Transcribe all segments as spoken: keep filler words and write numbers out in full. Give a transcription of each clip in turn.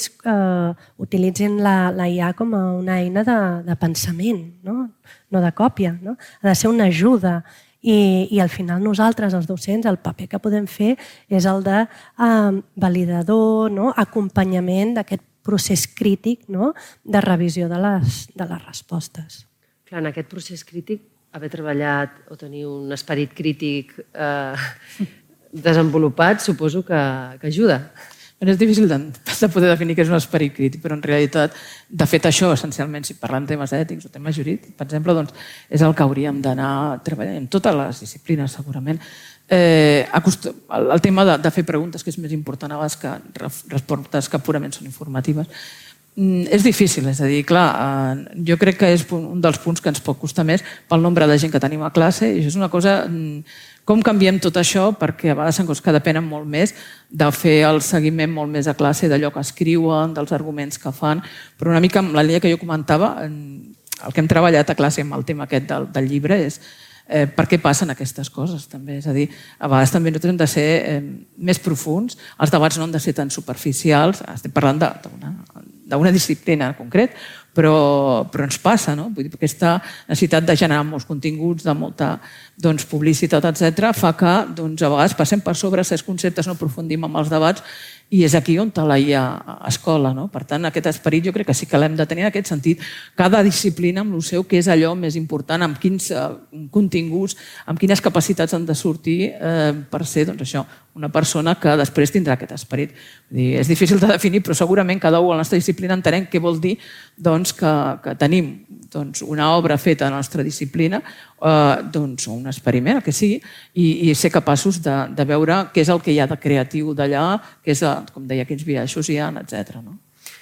ells eh, utilitzin la, la I A com a una eina de, de pensament, no? No de còpia. No? Ha de ser una ajuda. I, I al final nosaltres, els docents, el paper que podem fer és el de eh, validador, no? Acompanyament d'aquest procés crític, no? De revisió de les, de les respostes. Clar, en aquest procés crític, haver treballat o tenir un esperit crític eh, desenvolupat, suposo que, que ajuda. És difícil de, de poder definir què és un esperit crític, però en realitat, de fet, això, essencialment, si parlem temes ètics o temes jurídics, per exemple, doncs, és el que hauríem d'anar treballant en totes les disciplines, segurament. Eh, el, el tema de, de fer preguntes, que és més important a vegades que respostes que purament són informatives, és difícil, és a dir, clar, jo crec que és un dels punts que ens pot costar més pel nombre de gent que tenim a classe i això és una cosa, com canviem tot això, perquè a vegades són coses que depenen molt més de fer el seguiment molt més a classe d'allò que escriuen, dels arguments que fan, però una mica amb la línia que jo comentava, el que hem treballat a classe amb el tema aquest del, del llibre és eh, per què passen aquestes coses també, és a dir, a vegades també nosaltres hem de ser eh, més profuns, els debats no han de ser tan superficials, estem parlant d'una d'una disciplina en concret, però, però ens passa, no? Vull dir, aquesta necessitat de generar molts continguts, de molta doncs, publicitat, etcètera, fa que doncs, a vegades passem per sobre certs conceptes, no aprofundim en els debats i és aquí on la hi ha escola. No? Per tant, aquest esperit jo crec que sí que l'hem de tenir en aquest sentit. Cada disciplina amb el seu, que és allò més important, amb quins eh, continguts, amb quines capacitats han de sortir eh, per ser doncs, això, una persona que després tindrà aquest esperit. Vull dir, és difícil de definir, però segurament cada un a la nostra disciplina entenem què vol dir doncs, que, que tenim doncs, una obra feta a la nostra disciplina, eh, doncs, un experiment, el que sigui, i, i ser capaços de, de veure què és el que hi ha de creatiu d'allà, què és, com deia, quins biaixos hi ha, etcètera. No?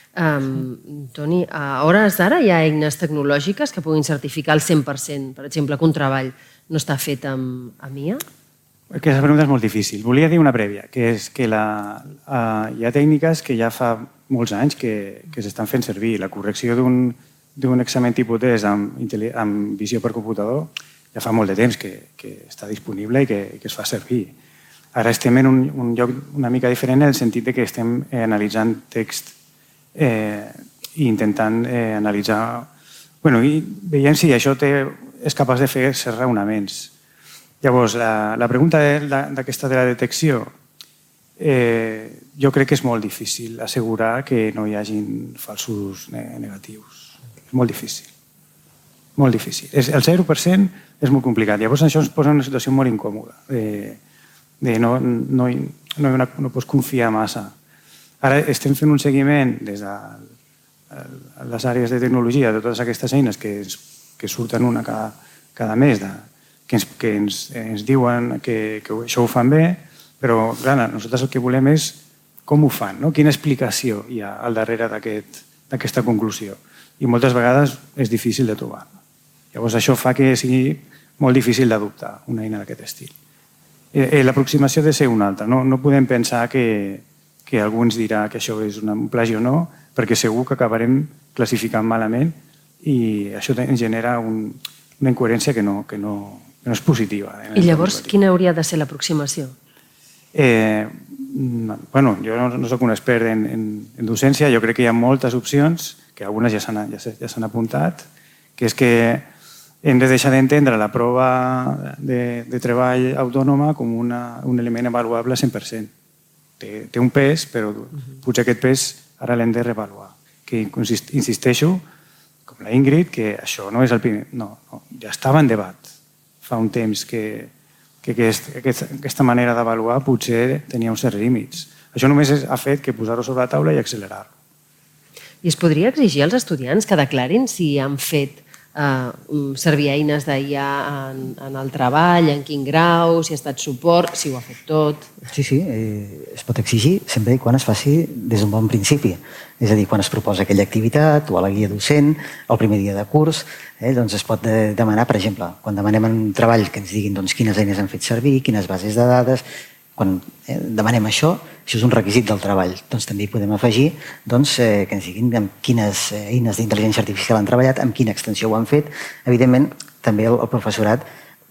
Um, Toni, a hores d'ara hi ha eines tecnològiques que puguin certificar el cent per cent, per exemple, que un treball no està fet amb, amb I A? Aquesta pregunta és molt difícil. Volia dir una prèvia, que és que la, uh, hi ha tècniques que ja fa molts anys que, que s'estan fent servir. La correcció d'un d'un examen tipus test amb, amb visió per computador ja fa molt de temps que, que està disponible i que, que es fa servir. Ara estem en un, un lloc una mica diferent en el sentit de que estem eh, analitzant text eh, i intentant eh, analitzar... Bueno, i veiem si això té, és capaç de fer certs raonaments. Llavors, la, la pregunta d'aquesta de la detecció, eh, jo crec que és molt difícil assegurar que no hi hagin falsos negatius. És molt difícil. Molt difícil. El zero per cent és molt complicat. Llavors això ens posa en una situació molt incòmoda. De, de no, no, no, no, no pots confiar massa. Ara estem fent un seguiment des de les àrees de tecnologia de totes aquestes eines que, que surten una cada, cada mes, de, que, ens, que ens, ens diuen que, que això ho fan bé, però clar, nosaltres el que volem és com ho fan, no? Quina explicació hi ha al darrere d'aquesta conclusió. I moltes vegades és difícil de trobar. Llavors això fa que sigui molt difícil d'adoptar una eina d'aquest estil. Eh, L'aproximació ha de ser una altra. No, no podem pensar que, que algú ens dirà que això és un plagi o no, perquè segur que acabarem classificant malament i això ens genera un, una incoherència que no, que no, que no és positiva. I llavors, quina hauria de ser l'aproximació? Eh, bueno, jo no, no soc un expert en, en, en docència, jo crec que hi ha moltes opcions, que algunes ja s'han ja ja s'han apuntat, que és que hem de deixar d'entendre la prova de, de treball autònoma com una, un element avaluable al cent per cent. Té, té un pes, però potser aquest pes ara l'hem de reavaluar. Que insisteixo, com la Ingrid, que això no és el primer... No, no, ja estava en debat fa un temps que, que aquest, aquest, aquesta manera d'avaluar potser tenia uns certs límits. Això només ha fet que posar-ho sobre la taula i accelerar-ho. I es podria exigir als estudiants que declarin si han fet eh, servir eines d'I A en, en el treball, en quin grau, si ha estat suport, si ho ha fet tot... Sí, sí, eh, es pot exigir sempre i quan es faci des d'un bon principi. És a dir, quan es proposa aquella activitat o a la guia docent, el primer dia de curs, eh, doncs es pot de, demanar, per exemple, quan demanem un treball que ens diguin doncs, quines eines han fet servir, quines bases de dades... Quan eh, demanem això, això és un requisit del treball. Doncs també hi podem afegir doncs, eh, que ens diguin amb quines eines d'intel·ligència artificial han treballat, amb quina extensió ho han fet. Evidentment, també el, el professorat,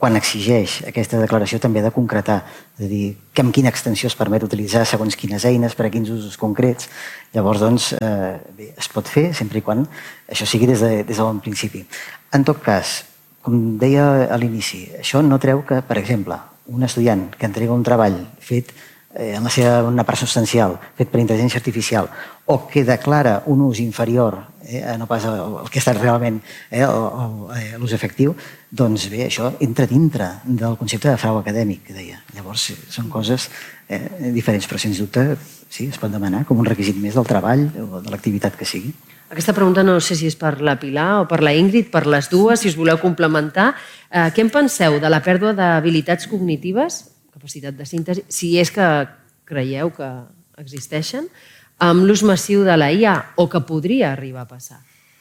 quan exigeix aquesta declaració també ha de concretar, és a dir, que amb quina extensió es permet utilitzar segons quines eines per a quins usos concrets. Llavors, doncs, eh, bé, es pot fer sempre i quan això sigui des de, des de bon principi. En tot cas, com deia a l'inici, això no treu que, per exemple, un estudiant que entrega un treball fet eh, en la seva una part substancial, fet per intel·ligència artificial, o que declara un ús inferior eh, no pas el, el que ha estat realment eh, l'ús efectiu, doncs bé, això entra dintre del concepte de frau acadèmic, que deia. Llavors, sí, són coses eh, diferents, però sens dubte sí, es pot demanar com un requisit més del treball o de l'activitat que sigui. Aquesta pregunta no sé si és per la Pilar o per la Ingrid, per les dues, si us voleu complementar. Eh, què en penseu de la pèrdua d'habilitats cognitives, capacitat de síntesi, si és que creieu que existeixen, amb l'ús massiu de la I A o que podria arribar a passar?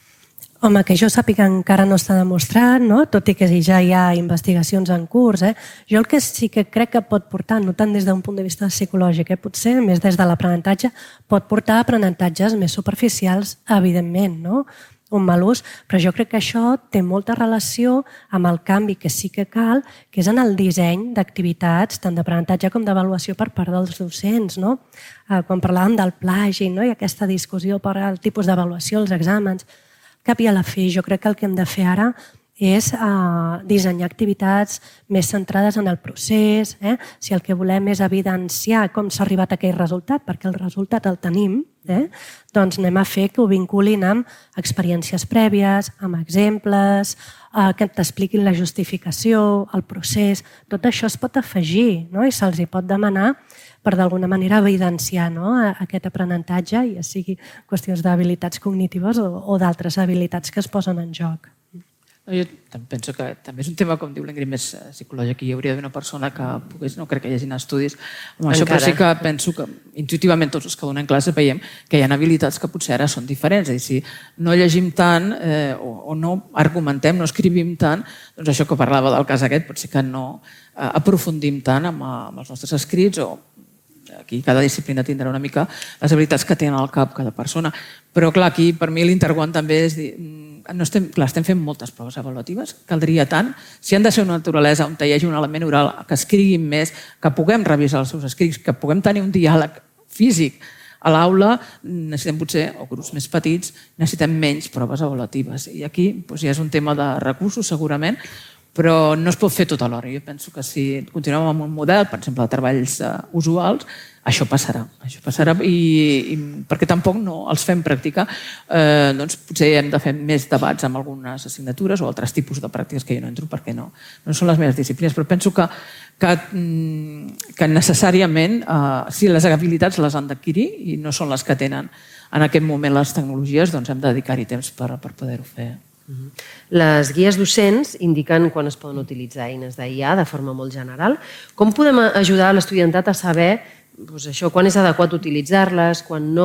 Home, que jo sàpiga encara no està demostrat, no? Tot i que ja hi ha investigacions en curs. Eh? Jo el que sí que crec que pot portar, no tant des d'un punt de vista psicològic, eh? potser més des de l'aprenentatge, pot portar a aprenentatges més superficials, evidentment, no? un mal ús, però jo crec que això té molta relació amb el canvi que sí que cal, que és en el disseny d'activitats, tant d'aprenentatge com d'avaluació per part dels docents. No? Quan parlàvem del plagi, no? i aquesta discussió per al tipus d'avaluació, els exàmens, cap i a la fi, jo crec que el que hem de fer ara és uh, dissenyar activitats més centrades en el procés, eh? si el que volem és evidenciar com s'ha arribat a aquell resultat, perquè el resultat el tenim, eh? doncs anem a fer que ho vinculin amb experiències prèvies, amb exemples, uh, que t'expliquin la justificació, el procés, tot això es pot afegir, no? i se'ls hi pot demanar per d'alguna manera evidenciar no? aquest aprenentatge, ja sigui qüestions d'habilitats cognitives o, o d'altres habilitats que es posen en joc. Jo penso que també és un tema, com diu l'Ingrid, més psicològic, i hi hauria d'haver una persona que pogués, no crec que hi hagi estudis amb això, però sí que penso que intuïtivament tots els que donem classe veiem que hi ha habilitats que potser ara són diferents, és a dir, si no llegim tant eh, o, o no argumentem, no escrivim tant, doncs això que parlava del cas aquest, potser que no eh, aprofundim tant amb, amb els nostres escrits, o aquí cada disciplina tindrà una mica les habilitats que tenen al cap cada persona. Però clar, aquí per mi l'interrogant també és dir, no estem, clar, estem fent moltes proves avaluatives, caldria tant, si han de ser una naturalesa on hi hagi un element oral, que escriguin més, que puguem revisar els seus escrits, que puguem tenir un diàleg físic a l'aula, necessitem potser, o grups més petits, necessitem menys proves avaluatives. I aquí doncs, ja és un tema de recursos segurament, però no es pot fer tot alhora. Jo penso que si continuem amb un model, per exemple, de treballs uh, usuals, això passarà. Això passarà i, i perquè tampoc no els fem practicar, eh, doncs potser hem de fer més debats amb algunes assignatures o altres tipus de pràctiques que jo no entro perquè no, no són les meves disciplines, però penso que, que, que necessàriament eh, si les habilitats les han d'adquirir i no són les que tenen en aquest moment les tecnologies, doncs hem de dedicar-hi temps per, per poder-ho fer. Les guies docents indiquen quan es poden utilitzar eines d'I A de forma molt general. Com podem ajudar l'estudiantat a saber doncs això, quan és adequat utilitzar-les, quan no?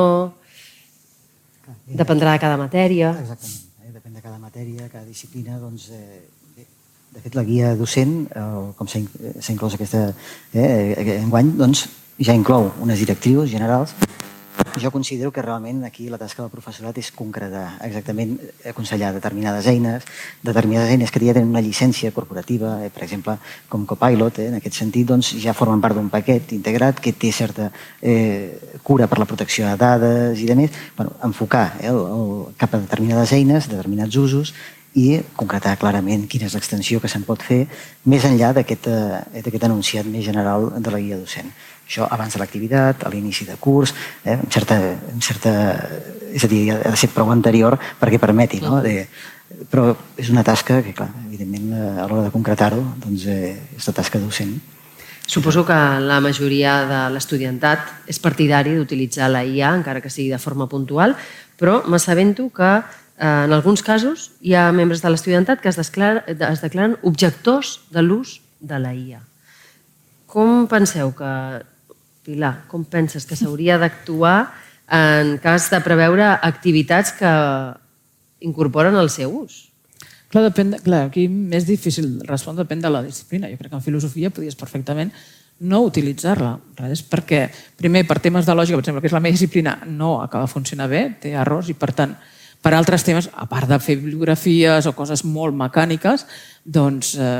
Dependrà de cada matèria. Exactament, depèn de cada matèria, cada disciplina. Doncs, eh, de fet, la guia docent, com s'ha inclòs aquesta eh, enguany, doncs, ja inclou unes directrius generals. Jo considero que realment aquí la tasca del professorat és concretar, exactament aconsellar determinades eines, determinades eines que ja tenen una llicència corporativa, eh, per exemple, com Copilot, eh, en aquest sentit, doncs, ja formen part d'un paquet integrat que té certa eh, cura per la protecció de dades i de més, bueno, enfocar eh, el, el, cap a determinades eines, determinats usos, i concretar clarament quina és l'extensió que se'n pot fer més enllà d'aquest eh, enunciat més general de la guia docent. Això abans de l'activitat, a l'inici de curs, eh, en certa, en certa, és a dir, ha de ser prou anterior perquè permeti, no? De, però és una tasca que, clar, evidentment, a l'hora de concretar-ho, doncs, eh, és la tasca docent. Suposo que la majoria de l'estudiantat és partidari d'utilitzar la I A, encara que sigui de forma puntual, però m'assabento que en alguns casos hi ha membres de l'estudiantat que es declaren, es declaren objectors de l'ús de la I A. Com penseu que, Pilar, com penses que s'hauria d'actuar en cas de preveure activitats que incorporen el seu ús? Clar, depèn de, clar, aquí més difícil respondre, depèn de la disciplina. Jo crec que en filosofia podries perfectament no utilitzar-la. És perquè, primer, per temes de lògica, per exemple, que és la meva disciplina, no acaba de funcionar bé, té errors i, per tant, per altres temes, a part de fer bibliografies o coses molt mecàniques, doncs eh,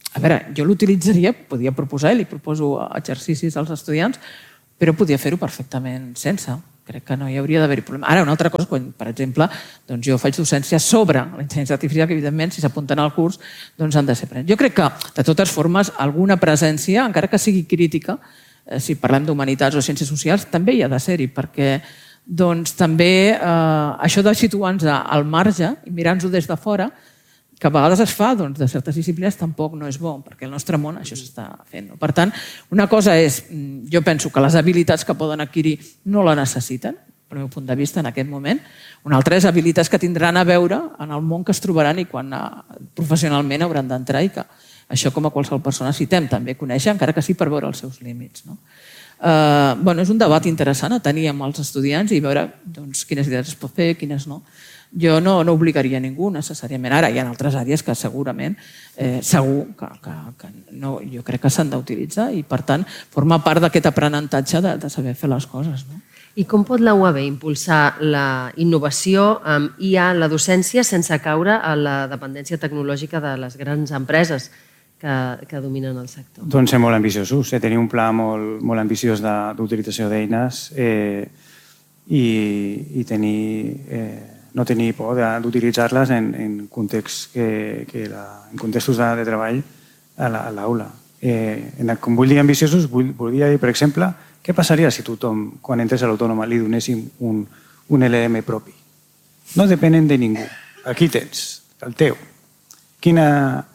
A veure, jo l'utilitzaria, podia proposar, i li proposo exercicis als estudiants, però podia fer-ho perfectament sense. Crec que no hi hauria d'haver-hi problema. Ara, una altra cosa, quan, per exemple, doncs jo faig docència sobre la intel·ligència artificial, que evidentment, si s'apunten al curs, doncs han de ser presents. Jo crec que, de totes formes, alguna presència, encara que sigui crítica, eh, si parlem d'humanitats o ciències socials, també hi ha de ser-hi, perquè doncs, també eh, això de situar-nos al marge i mirar-nos-ho des de fora, que a vegades es fa doncs, de certes disciplines, tampoc no és bo, perquè el nostre món això s'està fent. No? Per tant, una cosa és, jo penso que les habilitats que poden adquirir no la necessiten, pel meu punt de vista, en aquest moment. Una altra és habilitats que tindran a veure en el món que es trobaran i quan professionalment hauran d'entrar, i que això, com a qualsevol persona, necessitem també conèixer, encara que sí per veure els seus límits. No? Uh, bueno, és un debat interessant a tenir amb els estudiants i veure doncs, quines idees es pot fer, quines no. Jo no, no obligaria ningú necessàriament. Ara hi ha altres àrees que segurament, eh, segur que, que, que no, jo crec que s'han d'utilitzar i, per tant, forma part d'aquest aprenentatge de, de saber fer les coses. No? I com pot la U A B impulsar la innovació amb I A en la docència sense caure a la dependència tecnològica de les grans empreses que, que dominen el sector? Doncs ser molt ambiciosos, eh? tenir un pla molt, molt ambiciós d'utilització d'eines eh, i, i tenir... Eh, no tenir por d'utilitzar-les en, en, context que, que la, en contextos de, de treball a l'aula. Eh, com vull dir ambiciosos, vull, voldria dir, per exemple, què passaria si tothom, quan entres a l'autònoma, li donéssim un, un L M propi? No depenen de ningú. Aquí tens, el teu. Quina,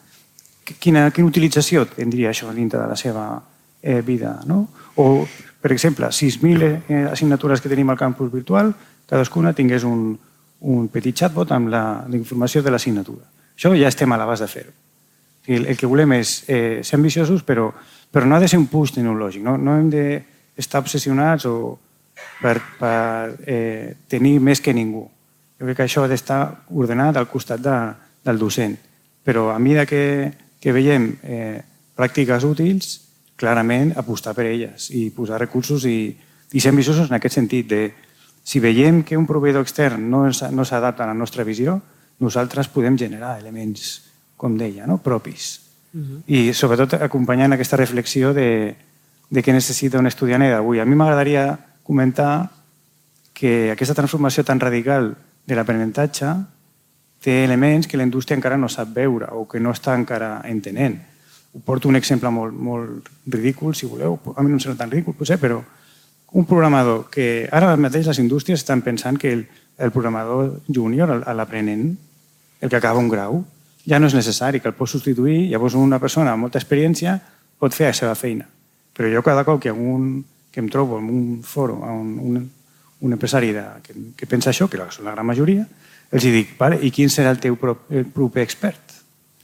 quina, quina utilització tindria això dintre de la seva eh, vida? No? O, per exemple, sis mil eh, assignatures que tenim al campus virtual, cadascuna tingués un un petit chatbot amb la informació de l'assignatura. Això ja estem a l'abast de fer-ho. El, el que volem és eh, ser ambiciosos, però, però no ha de ser un push tecnològic. No, no hem d'estar obsessionats o per, per eh, tenir més que ningú. Jo crec que això ha d'estar ordenat al costat de, del docent. Però a mesura que, que veiem eh, pràctiques útils, clarament apostar per elles i posar recursos i, i ser ambiciosos en aquest sentit de si veiem que un proveïdor extern no s'adapta a la nostra visió, nosaltres podem generar elements, com deia, no? propis. Uh-huh. I sobretot acompanyant aquesta reflexió de, de què necessita un estudiant d'avui. A mi m'agradaria comentar que aquesta transformació tan radical de l'aprenentatge té elements que la indústria encara no sap veure o que no està encara entenent. Ho porto un exemple molt, molt ridícul, si voleu. A mi no em sembla tan ridícul, potser, però un programador que ara mateix les indústries estan pensant que el, el programador júnior, l'aprenent, el que acaba un grau, ja no és necessari, que el pot substituir, llavors una persona amb molta experiència pot fer la seva feina. Però jo cada cop que, un, que em trobo en un foro, un, un, un empresari de, que, que pensa això, que és la gran majoria, els dic, vale, i quin serà el teu propi, el propi expert?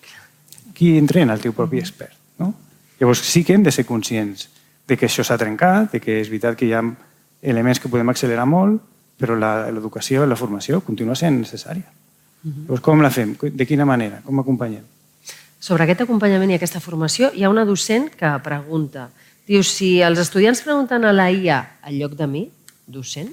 Qui entrena el teu propi expert? No? Llavors sí que hem de ser conscients de que això s'ha trencat, de que és veritat que hi ha elements que podem accelerar molt, però l'educació i la formació continua sent necessària. Uh-huh. Llavors, com la fem? De quina manera? Com acompanyem? Sobre aquest acompanyament i aquesta formació hi ha una docent que pregunta, diu, si els estudiants pregunten a la I A al lloc de mi, docent,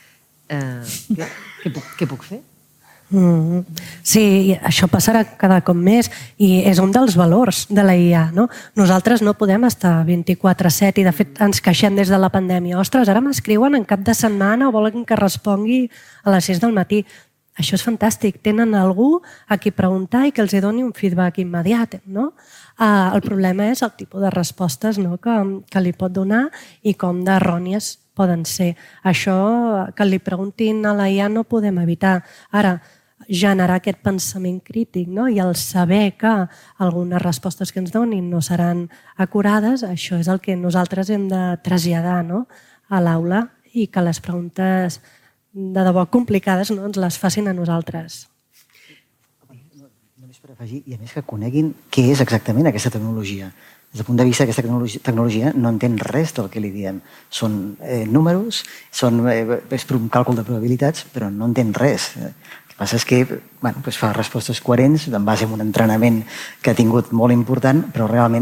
eh, què, què, puc, què puc fer? Mm. Sí, això passarà cada cop més i és un dels valors de la I A. No? Nosaltres no podem estar vint-i-quatre set i de fet ens queixem des de la pandèmia. Ostres, ara m'escriuen en cap de setmana o volen que respongui a les sis del matí. Això és fantàstic. Tenen algú a qui preguntar i que els doni un feedback immediat. No? Uh, el problema és el tipus de respostes, no? que, que li pot donar i com d'errònies poden ser. Això que li preguntin a la I A no podem evitar. Ara, generar aquest pensament crític, no? I el saber que algunes respostes que ens donin no seran acurades, això és el que nosaltres hem de traslladar, no? A l'aula i que les preguntes de debò complicades no ens les facin a nosaltres. Només per afegir, i a més que coneguin què és exactament aquesta tecnologia. Des del punt de vista d'aquesta tecnologia, tecnologia no entén res del que li diem. Són eh, números, són, eh, és un càlcul de probabilitats, però no entén res. El que passa és que bueno, doncs fa respostes coherents en base a un entrenament que ha tingut molt important, però realment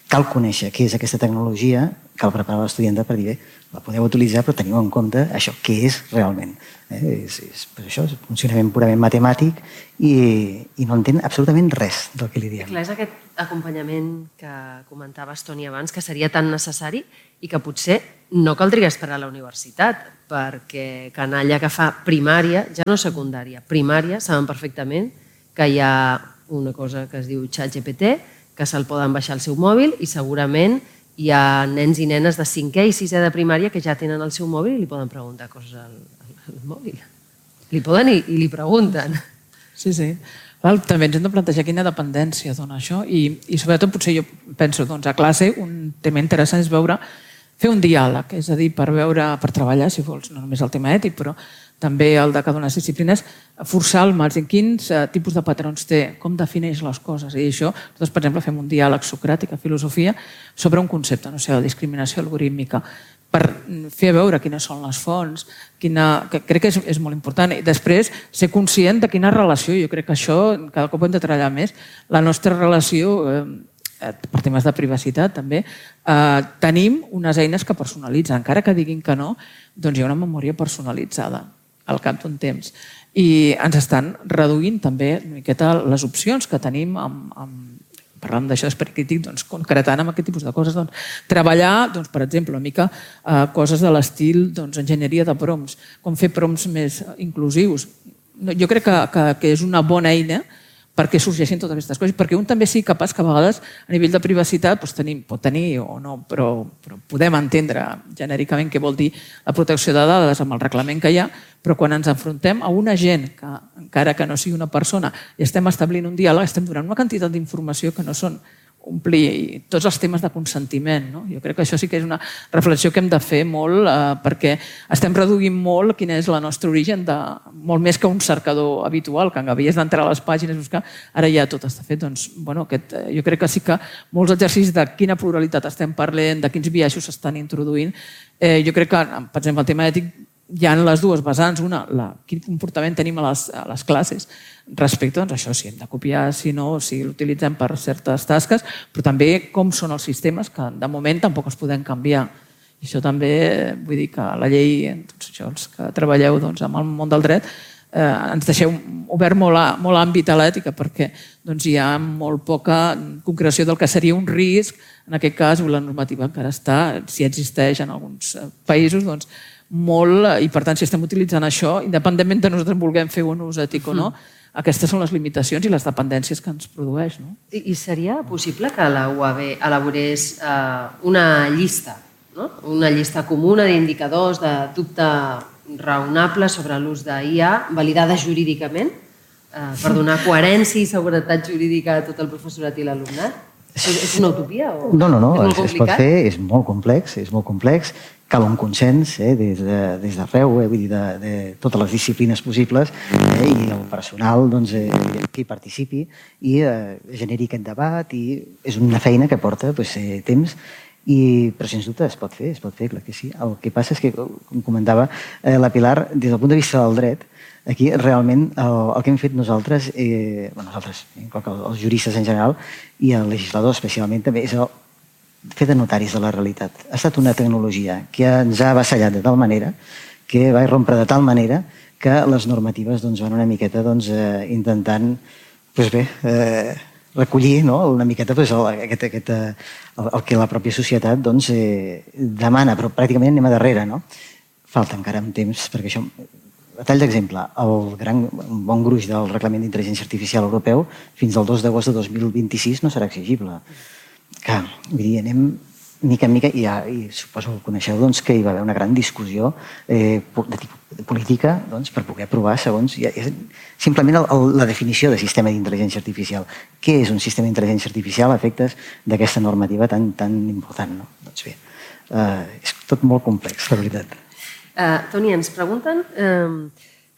cal conèixer què és aquesta tecnologia, cal preparar l'estudiant per dir, bé, la podeu utilitzar, però teniu en compte això, què és realment. Eh? És, és, per això és un funcionament purament matemàtic i, i no entén absolutament res del que li diem. Clar, és aquest acompanyament que comentaves, Toni, abans, que seria tan necessari i que potser no caldria esperar a la universitat, perquè canalla que fa primària, ja no secundària, primària, saben perfectament que hi ha una cosa que es diu ChatGPT, que se'l poden baixar al seu mòbil i segurament hi ha nens i nenes de cinquè i sisè de primària que ja tenen el seu mòbil i li poden preguntar coses al, al, al mòbil. Li poden i, i li pregunten. Sí, sí. Val, també ens hem de plantejar quina dependència dona això i, i sobretot potser jo penso doncs, a classe un tema interessant és veure fer un diàleg, és a dir, per veure, per treballar, si vols, no només el tema ètic, però també el de cada una de les disciplines, forçar el marge. Quins uh, tipus de patrons té? Com defineix les coses? I això, nosaltres, per exemple, fem un diàleg socràtic a filosofia sobre un concepte, no sé, la discriminació algorítmica, per fer veure quines són les fonts, quina, que crec que és, és molt important. I després, ser conscient de quina relació, jo crec que això cada cop hem de treballar més, la nostra relació, eh, per temes de privacitat també, eh, tenim unes eines que personalitzen. Encara que diguin que no, doncs hi ha una memòria personalitzada al cap d'un temps. I ens estan reduint també una miqueta les opcions que tenim amb, amb, parlant d'això d'esperit crític, doncs, concretant amb aquest tipus de coses. Doncs, treballar, doncs, per exemple, una mica eh, coses de l'estil doncs, enginyeria de prompts, com fer prompts més inclusius. Jo crec que, que, que és una bona eina perquè sorgeixin totes aquestes coses, perquè un també sigui capaç que a vegades a nivell de privacitat doncs, tenim, pot tenir o no, però, però podem entendre genèricament què vol dir la protecció de dades amb el reglament que hi ha, però quan ens enfrontem a una gent que, encara que no sigui una persona, i estem establint un diàleg, estem donant una quantitat d'informació que no són omplir tots els temes de consentiment. No? Jo crec que això sí que és una reflexió que hem de fer molt eh, perquè estem reduint molt quin és el nostre origen, de, molt més que un cercador habitual, que havies d'entrar a les pàgines i buscar, ara ja tot està fet. Doncs, bueno, aquest, jo crec que sí que molts exercicis de quina pluralitat estem parlant, de quins biaixos s'estan introduint, eh, jo crec que, per exemple, el tema ètic hi ha les dues vessants. Una, la, quin comportament tenim a les, a les classes respecte, doncs això, si hem de copiar, si no, si l'utilitzem per certes tasques, però també com són els sistemes, que de moment tampoc els podem canviar. I això també, vull dir que la llei, doncs això, els que treballeu doncs, amb el món del dret, eh, ens deixeu obert molt, a, molt àmbit a l'ètica, perquè doncs, hi ha molt poca concreció del que seria un risc, en aquest cas, la normativa encara està, si existeix en alguns països, doncs, molt, i per tant si estem utilitzant això, independentment de nosaltres vulguem fer un ús ètic o no, aquestes són les limitacions i les dependències que ens produeix. No? I, I seria possible que la U A B elaborés eh, una llista, no? Una llista comuna d'indicadors de dubte raonable sobre l'ús d'I A validada jurídicament eh, per donar coherència i seguretat jurídica a tot el professorat i l'alumnat? És, és una utopia? O no, no, no, és, es, es pot fer, és molt complex, és molt complex, cal un consens eh, des d'arreu, de, eh, vull dir, de, de totes les disciplines possibles eh, i el personal doncs, eh, que hi participi i eh, generi aquest debat i és una feina que porta doncs, eh, temps i, però sens dubte es pot fer, es pot fer, clar que sí. El que passa és que, com comentava eh, la Pilar, des del punt de vista del dret, aquí realment el, el que hem fet nosaltres, eh, bueno, nosaltres, eh, els juristes en general i el legislador especialment també, és el fer de notaris de la realitat. Ha estat una tecnologia que ens ha avassallat de tal manera, que va irrompre de tal manera que les normatives doncs, van una miqueta doncs, eh, intentant doncs bé, eh, recollir no? una miqueta doncs, el, aquest, aquest, el, el que la pròpia societat doncs, eh, demana, però pràcticament anem a darrere. No? Falta encara un temps, perquè això... A tall d'exemple, el gran bon gruix del Reglament d'Intel·ligència Artificial Europeu fins al dos d'agost de dos mil vint-i-sis no serà exigible. Que, vull dir, anem mica en mica, i, ja, i suposo que coneixeu doncs, que hi va haver una gran discussió eh, de tipus política doncs, per poder aprovar segons... Ja, és simplement el, el, la definició de sistema d'intel·ligència artificial. Què és un sistema d'intel·ligència artificial a efectes d'aquesta normativa tan, tan important? No? Doncs bé, eh, és tot molt complex, la veritat. Uh, Toni, ens pregunten uh,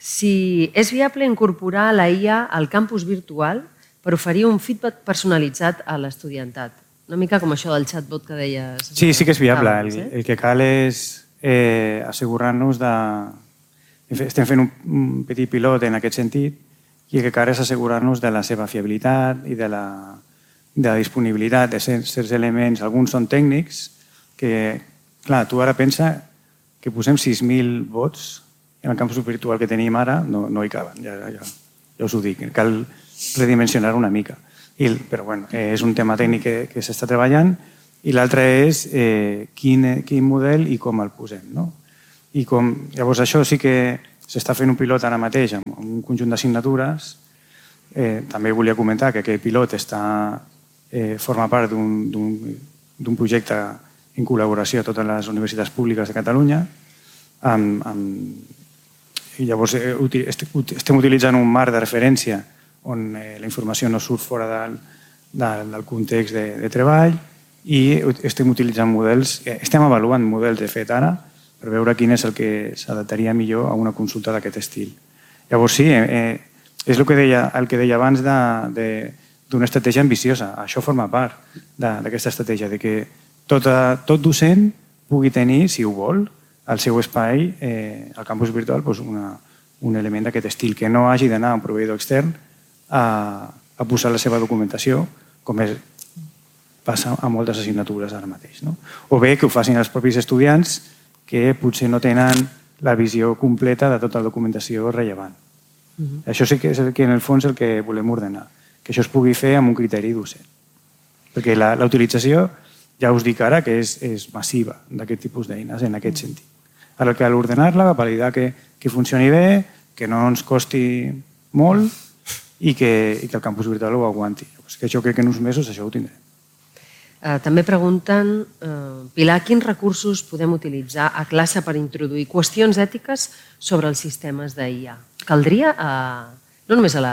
si és viable incorporar la I A al campus virtual per oferir un feedback personalitzat a l'estudiantat. Una mica com això del chatbot que deies. Sí, sí que és viable. El, el que cal és eh, assegurar-nos de... Estem fent un, un petit pilot en aquest sentit i el que cal és assegurar-nos de la seva fiabilitat i de la, de disponibilitat de certs elements, alguns són tècnics, que, clar, tu ara pensa que posem sis mil vots en el campus virtual que tenim ara, no, no hi caben, ja, ja, ja us ho dic, cal redimensionar una mica. I, però bueno, eh, és un tema tècnic que, que s'està treballant, i l'altre és eh, quin, quin model i com el posem. No? I com, llavors això sí que s'està fent un pilot ara mateix amb un conjunt d'assignatures. Eh, també volia comentar que aquest pilot està, eh, forma part d'un projecte en col·laboració a totes les universitats públiques de Catalunya. Amb, amb, i llavors eh, estem utilitzant un marc de referència on eh, la informació no surt fora del, del, del context de, de treball, i estem utilitzant models, estem avaluant models de fet ara per veure quin és el que s'adaptaria millor a una consulta d'aquest estil. Llavors sí, eh, és el que deia, el que deia abans d'una estratègia ambiciosa. Això forma part d'aquesta estratègia, de que tot, tot docent pugui tenir, si ho vol, al seu espai, eh, al campus virtual, doncs una, un element d'aquest estil, que no hagi d'anar a un proveïdor extern a, a posar la seva documentació, com és passa a moltes assignatures ara mateix. No? O bé que ho facin els propis estudiants que potser no tenen la visió completa de tota la documentació rellevant. Uh-huh. Això sí que és el que en el fons el que volem ordenar, que això es pugui fer amb un criteri docent. Perquè la, la utilització, ja us dic ara, que és, és massiva d'aquest tipus d'eines en aquest sentit. Ara cal ordenar-la, validar que, que funcioni bé, que no ens costi molt i que, i que el campus virtual ho aguanti. Que això crec que en uns mesos això ho tindrem. Uh, també pregunten, uh, Pilar, quins recursos podem utilitzar a classe per introduir qüestions ètiques sobre els sistemes d'I A? Caldria, uh, no només a la,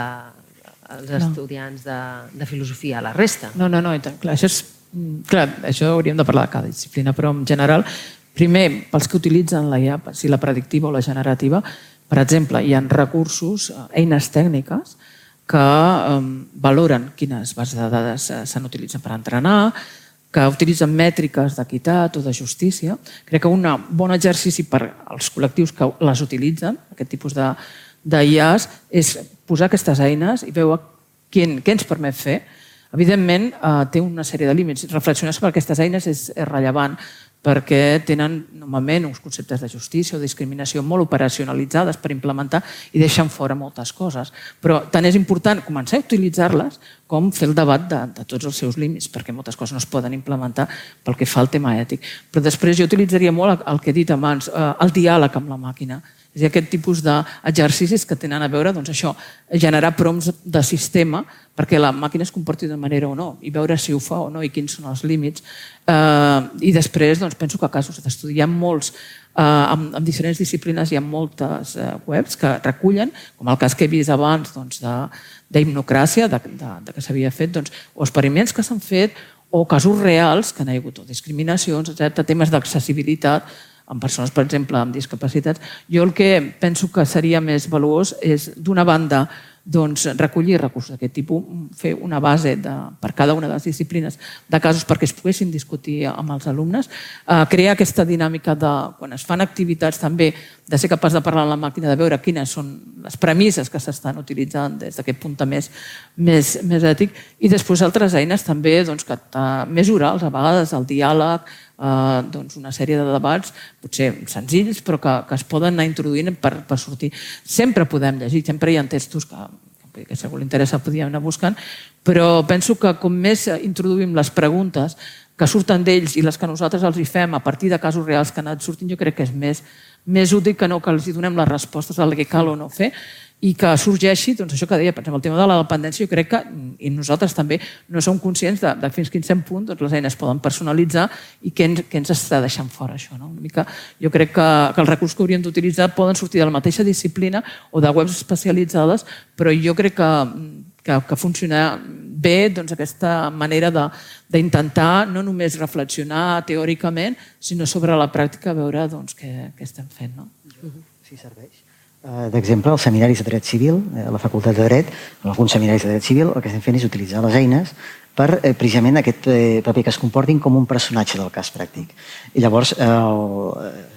als no. estudiants de, de filosofia, a la resta? No, no, no, clar, això és, clar, això hauríem de parlar de cada disciplina, però en general, primer, pels que utilitzen la I A, si la predictiva o la generativa, per exemple, hi ha recursos, eines tècniques, que um, valoren quines bases de dades s'han utilitzat per entrenar, que utilitzen mètriques d'equitat o de justícia. Crec que un bon exercici per als col·lectius que les utilitzen, aquest tipus d'I As, és posar aquestes eines i veure quin, què ens permet fer. Evidentment, eh, té una sèrie de límits. Reflexionar sobre aquestes eines és, és rellevant, perquè tenen normalment uns conceptes de justícia o discriminació molt operacionalitzades per implementar i deixen fora moltes coses. Però tant és important començar a utilitzar-les com fer el debat de, de tots els seus límits, perquè moltes coses no es poden implementar pel que fa al tema ètic. Però després jo utilitzaria molt el que he dit abans, el diàleg amb la màquina. És a dir, aquest tipus d'exercicis que tenen a veure, doncs això, generar prompts de sistema perquè la màquina es comporti de manera o no i veure si ho fa o no i quins són els límits. Eh, I després doncs, penso que a casos d'estudi hi ha molts, eh, en, en diferents disciplines hi ha moltes eh, webs que recullen, com el cas que he vist abans doncs, d'hipnocràcia, de, de, de que s'havia fet, doncs, o experiments que s'han fet o casos reals que n'hi ha hagut, o discriminacions, etcètera, temes d'accessibilitat, amb persones, per exemple, amb discapacitats. Jo el que penso que seria més valuós és, d'una banda, doncs, recollir recursos d'aquest tipus, fer una base de, per cada una de les disciplines de casos perquè es poguessin discutir amb els alumnes, eh, crear aquesta dinàmica de, quan es fan activitats també, de ser capaç de parlar amb la màquina, de veure quines són les premisses que s'estan utilitzant des d'aquest punt més, més, més ètic, i després altres eines també doncs, que, més orals, a vegades el diàleg, Uh, doncs una sèrie de debats, potser senzills, però que, que es poden anar introduint per, per sortir. Sempre podem llegir, sempre hi ha textos que, que si algú li interessa podíem anar buscant, però penso que com més introduïm les preguntes que surten d'ells i les que nosaltres els hi fem a partir de casos reals que han anat sortint, jo crec que és més, més útil que no que els hi donem les respostes al que cal o no fer, i que sorgeixi, doncs això que deia, per exemple, el tema de la dependència, jo crec que, i nosaltres també, no som conscients de, de fins quin cent punt doncs les eines poden personalitzar i què ens, què ens està deixant fora això. No? Una mica, jo crec que, que els recursos que hauríem d'utilitzar poden sortir de la mateixa disciplina o de webs especialitzades, però jo crec que, que, que funciona bé doncs, aquesta manera d'intentar no només reflexionar teòricament, sinó sobre la pràctica veure doncs, què, què estem fent. No? Sí, serveix. D'exemple, els seminaris de dret civil, a la Facultat de Dret, en alguns seminaris de dret civil, el que estem fent és utilitzar les eines per precisament aquest paper que es comportin com un personatge del cas pràctic. I llavors, el,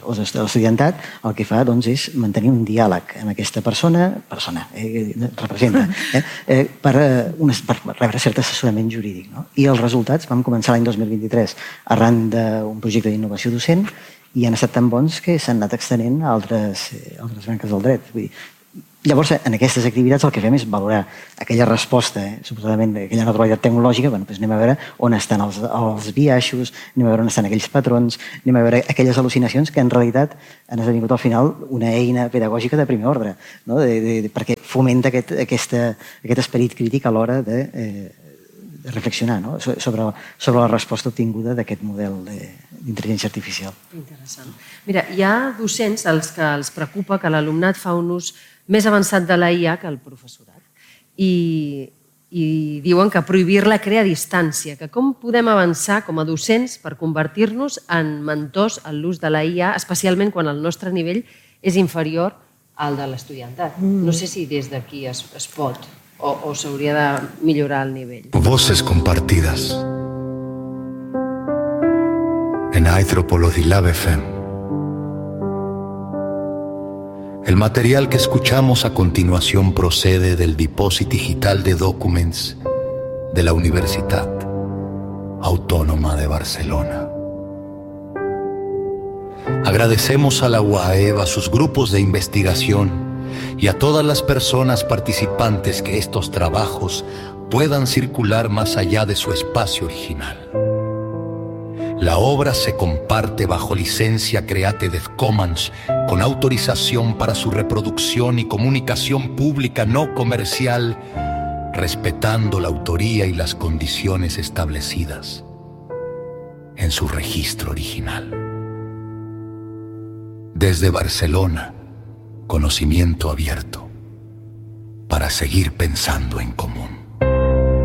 o l'estudiantat el que fa doncs, és mantenir un diàleg amb aquesta persona, persona, eh, representa, eh, eh, per, eh, un, per rebre cert assessorament jurídic. No? I els resultats vam començar l'any dos mil vint-i-tres arran d'un projecte d'innovació docent i han estat tan bons que s'han anat extenent a altres, eh, altres branques del dret. Vull dir, llavors, en aquestes activitats el que fem és valorar aquella resposta, eh, suposadament aquella naturalitat tecnològica, bueno, doncs anem a veure on estan els, els biaixos, anem a veure on estan aquells patrons, anem a veure aquelles al·lucinacions que en realitat han esdevingut al final una eina pedagògica de primer ordre, no? de, de, de, perquè fomenta aquest, aquesta, aquest esperit crític a l'hora de, eh, de reflexionar, no? sobre, sobre la resposta obtinguda d'aquest model d'intel·ligència artificial. Interessant. Mira, hi ha docents als que els preocupa que l'alumnat fa un ús més avançat de la I A que el professorat. I, i diuen que prohibir-la crea distància, que com podem avançar com a docents per convertir-nos en mentors en l'ús de la I A, especialment quan el nostre nivell és inferior al de l'estudiantat. Mm. No sé si des d'aquí es, es pot o, o s'hauria de millorar el nivell. Voces compartidas en Anthropologilab F M. El material que escuchamos a continuación procede del depósito digital de documents de la Universitat Autónoma de Barcelona. Agradecemos a la U A E B, a sus grupos de investigación y a todas las personas participantes que estos trabajos puedan circular más allá de su espacio original. La obra se comparte bajo licencia Creative Commons con autorización para su reproducción y comunicación pública no comercial, respetando la autoría y las condiciones establecidas en su registro original. Desde Barcelona, conocimiento abierto para seguir pensando en común.